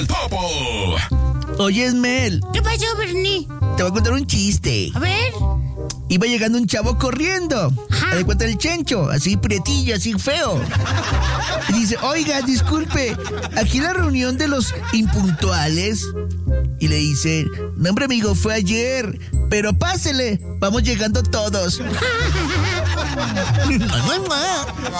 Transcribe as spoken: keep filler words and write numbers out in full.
Popo. Oye, Mel. ¿Qué pasó, Bernie? Te voy a contar un chiste. A ver. Iba llegando un chavo corriendo. Ajá. De cuenta el Chencho, así prietillo, así feo. Y dice, oiga, disculpe, aquí la reunión de los impuntuales. Y le dice, no, hombre, amigo, fue ayer. Pero pásele, vamos llegando todos.